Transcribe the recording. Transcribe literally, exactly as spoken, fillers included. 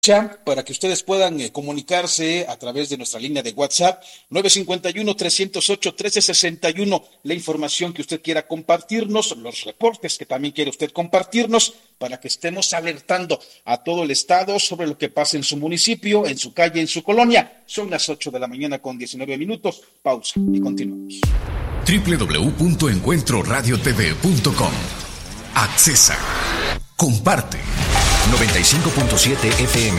para que ustedes puedan eh, comunicarse a través de nuestra línea de WhatsApp nueve cinco uno, tres cero ocho, uno tres seis uno, la información que usted quiera compartirnos, los reportes que también quiere usted compartirnos, para que estemos alertando a todo el estado sobre lo que pasa en su municipio, en su calle, en su colonia. Son las ocho de la mañana con diecinueve minutos, pausa y continuamos. doble u doble u doble u punto encuentro radio t v punto com. Accesa. Comparte. noventa y cinco punto siete F M.